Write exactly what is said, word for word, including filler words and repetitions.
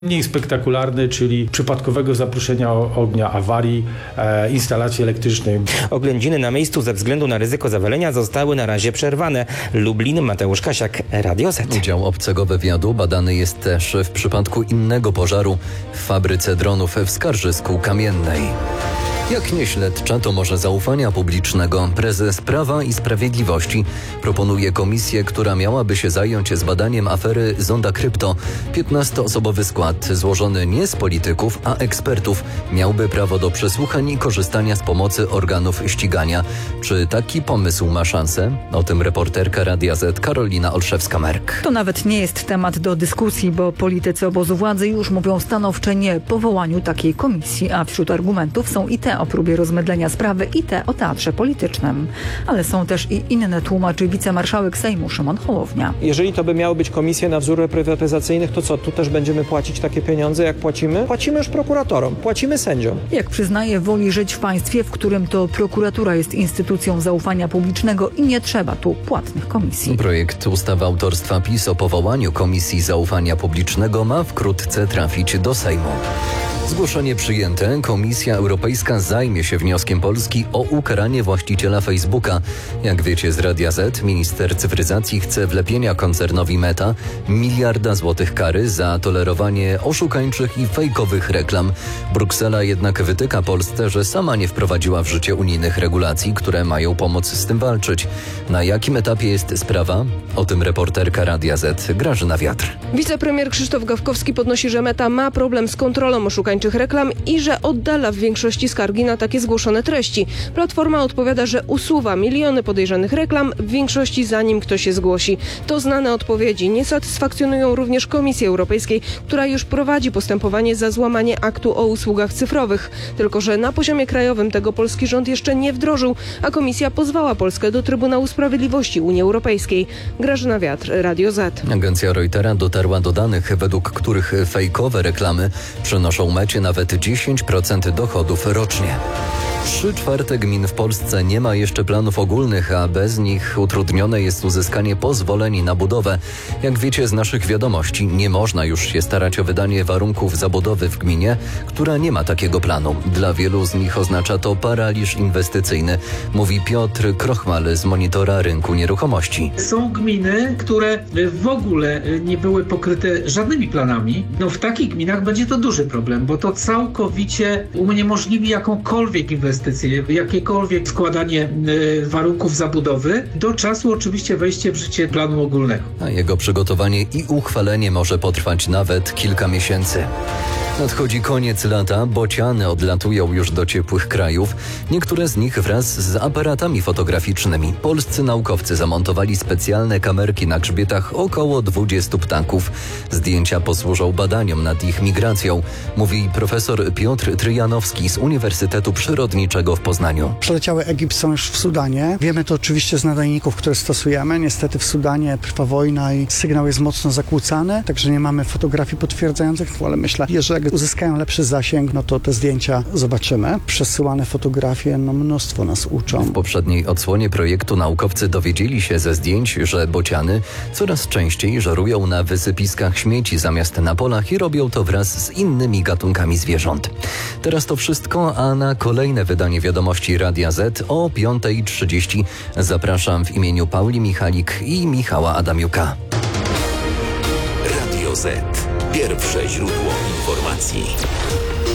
Mniej spektakularny, czyli przypadkowego zaproszenia ognia, awarii e, instalacji elektrycznej. Oględziny na miejscu ze względu na ryzyko zawalenia zostały na razie przerwane. Lublin, Mateusz Kasiak, Radio Z. Udział obcego wywiadu badany jest też w przypadku innego pożaru w fabryce dronów w Skarżysku Kamiennej. Jak nie śledcza, to może zaufania publicznego. Prezes Prawa i Sprawiedliwości proponuje komisję, która miałaby się zająć zbadaniem afery Zonda Krypto. piętnastoosobowy skład złożony nie z polityków, a ekspertów miałby prawo do przesłuchań i korzystania z pomocy organów ścigania. Czy taki pomysł ma szansę? O tym reporterka Radia Z Karolina Olszewska-Merk. To nawet nie jest temat do dyskusji, bo politycy obozu władzy już mówią stanowcze nie powołaniu takiej komisji, a wśród argumentów są i te o próbie rozmydlenia sprawy i te o teatrze politycznym. Ale są też i inne, tłumaczy wicemarszałek Sejmu Szymon Hołownia. Jeżeli to by miały być komisje na wzór reprywatyzacyjnych, to co, tu też będziemy płacić takie pieniądze, jak płacimy? Płacimy już prokuratorom, płacimy sędziom. Jak przyznaje, woli żyć w państwie, w którym to prokuratura jest instytucją zaufania publicznego i nie trzeba tu płatnych komisji. Projekt ustawy autorstwa PiS o powołaniu Komisji Zaufania Publicznego ma wkrótce trafić do Sejmu. Zgłoszenie przyjęte. Komisja Europejska zajmie się wnioskiem Polski o ukaranie właściciela Facebooka. Jak wiecie z Radia Z, minister cyfryzacji chce wlepienia koncernowi Meta miliarda złotych kary za tolerowanie oszukańczych i fejkowych reklam. Bruksela jednak wytyka Polsce, że sama nie wprowadziła w życie unijnych regulacji, które mają pomóc z tym walczyć. Na jakim etapie jest sprawa? O tym reporterka Radia Z Grażyna Wiatr. Wicepremier Krzysztof Gawkowski podnosi, że Meta ma problem z kontrolą oszukańczych reklam i że oddala w większości skargi na takie zgłoszone treści. Platforma odpowiada, że usuwa miliony podejrzanych reklam, w większości zanim ktoś się zgłosi. To znane odpowiedzi. Nie satysfakcjonują również Komisji Europejskiej, która już prowadzi postępowanie za złamanie aktu o usługach cyfrowych. Tylko że na poziomie krajowym tego polski rząd jeszcze nie wdrożył, a Komisja pozwała Polskę do Trybunału Sprawiedliwości Unii Europejskiej. Grażyna Wiatr, Radio Z. Agencja Reutera dotarła do danych, według których fejkowe reklamy przynoszą Mecie nawet dziesięć procent dochodów rocznie. Trzy czwarte gmin w Polsce nie ma jeszcze planów ogólnych, a bez nich utrudnione jest uzyskanie pozwoleń na budowę. Jak wiecie z naszych wiadomości, nie można już się starać o wydanie warunków zabudowy w gminie, która nie ma takiego planu. Dla wielu z nich oznacza to paraliż inwestycyjny, mówi Piotr Krochmal z Monitora Rynku Nieruchomości. Są gminy, które w ogóle nie były pokryte żadnymi planami. No w takich gminach będzie to duży problem, bo to całkowicie uniemożliwi jakąkolwiek inwestycję. Inwestycje, jakiekolwiek składanie y, warunków zabudowy do czasu oczywiście wejścia w życie planu ogólnego. A jego przygotowanie i uchwalenie może potrwać nawet kilka miesięcy. Nadchodzi koniec lata, bociany odlatują już do ciepłych krajów. Niektóre z nich wraz z aparatami fotograficznymi. Polscy naukowcy zamontowali specjalne kamerki na grzbietach około dwudziestu ptaków. Zdjęcia posłużą badaniom nad ich migracją, mówi profesor Piotr Tryjanowski z Uniwersytetu Przyrodniczego w Poznaniu. Przeleciały Egipt, są już w Sudanie. Wiemy to oczywiście z nadajników, które stosujemy. Niestety w Sudanie trwa wojna i sygnał jest mocno zakłócany, także nie mamy fotografii potwierdzających, ale myślę, że jak uzyskają lepszy zasięg, no to te zdjęcia zobaczymy. Przesyłane fotografie, no mnóstwo nas uczą. W poprzedniej odsłonie projektu naukowcy dowiedzieli się ze zdjęć, że bociany coraz częściej żerują na wysypiskach śmieci zamiast na polach i robią to wraz z innymi gatunkami zwierząt. Teraz to wszystko, a na kolejne wydanie Wiadomości Radia Z o piąta trzydzieści zapraszam w imieniu Pauli Michalik i Michała Adamiuka. Radio Z. Pierwsze źródło informacji.